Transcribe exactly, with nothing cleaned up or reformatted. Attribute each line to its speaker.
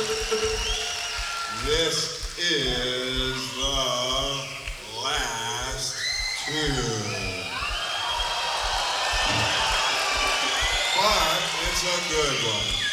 Speaker 1: This is the last tune. But it's a good one.